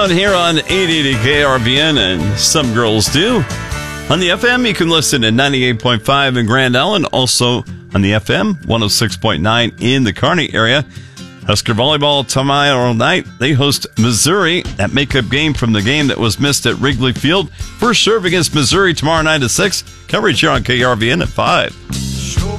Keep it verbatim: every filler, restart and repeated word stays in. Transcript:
out here on eight eighty K R V N, and some girls do. On the F M, you can listen to ninety-eight point five in Grand Island. Also on the F M, one oh six point nine in the Kearney area. Husker Volleyball tomorrow night, they host Missouri. That makeup game from the game that was missed at Wrigley Field. First serve against Missouri tomorrow night at six. Coverage here on K R V N at five.